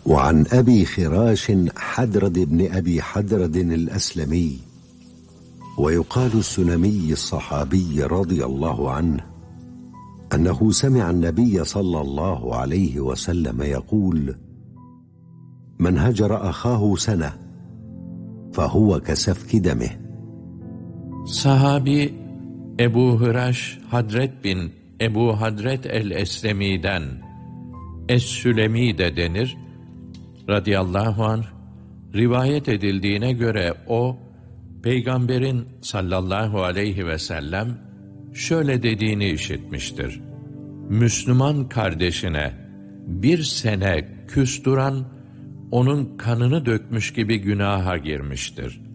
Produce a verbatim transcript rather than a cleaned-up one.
وعن أبي خراش حدرد بن أبي حدرد الأسلمي ويقال السلمي الصحابي رضي الله عنه أنه سمع النبي صلى الله عليه وسلم يقول: من هجر أخاه سنة فهو كسفك دمه. Sahabi Ebu Hıraş Hadret bin Ebu Hadret el-Eslemi'den, Es-Sülemi de denir, radıyallahu anh, rivayet edildiğine göre o, Peygamberin sallallahu aleyhi ve sellem şöyle dediğini işitmiştir: Müslüman kardeşine bir sene küs duran, onun kanını dökmüş gibi günaha girmiştir.